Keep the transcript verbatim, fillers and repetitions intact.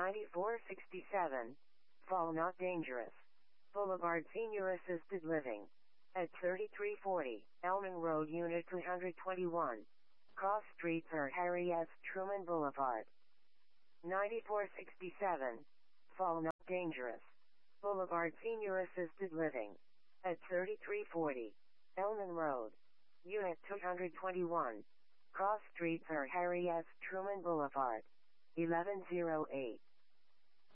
ninety-four sixty-seven, Fall Not Dangerous Boulevard Senior Assisted Living. At thirty-three forty, Elman Road Unit two twenty-one. Cross Street per Harry S. Truman Boulevard. ninety-four sixty-seven, Fall Not Dangerous Boulevard Senior Assisted Living. At thirty-three forty, Elman Road, Unit two twenty-one. Cross Street per Harry S. Truman Boulevard. eleven oh eight.